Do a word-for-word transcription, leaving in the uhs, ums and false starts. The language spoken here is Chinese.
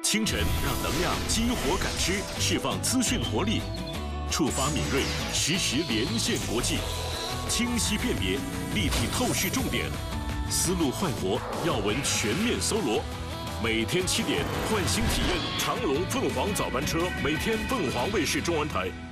清晨让能量激活感知，释放资讯活力，触发敏锐，实时连线国际，清晰辨别，立体透视重点，思路焕活，要闻全面搜罗。每天七点，唤醒体验长隆凤凰早班车，每天凤凰卫视中文台。